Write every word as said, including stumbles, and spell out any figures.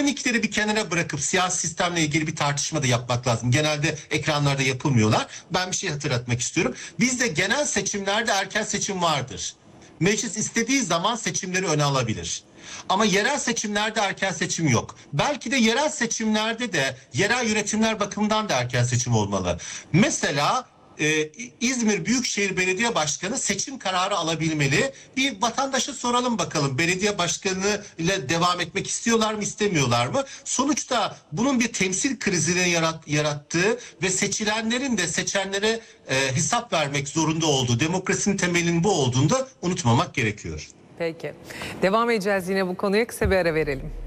polemikleri bir kenara bırakıp siyasi sistemle ilgili bir tartışma da yapmak lazım. Genelde ekranlarda yapılmıyorlar. Ben bir şey hatırlatmak istiyorum. Bizde genel seçimlerde erken seçim vardır. Meclis istediği zaman seçimleri öne alabilir. Ama yerel seçimlerde erken seçim yok. Belki de yerel seçimlerde de yerel yönetimler bakımından da erken seçim olmalı. Mesela e, İzmir Büyükşehir Belediye Başkanı seçim kararı alabilmeli. Bir vatandaşa soralım bakalım, belediye başkanı ile devam etmek istiyorlar mı, istemiyorlar mı? Sonuçta bunun bir temsil krizini yarat, yarattığı ve seçilenlerin de seçenlere e, hesap vermek zorunda olduğu, demokrasinin temelinin bu olduğunu da unutmamak gerekiyor. Peki. Devam edeceğiz yine bu konuya, kısa bir ara verelim.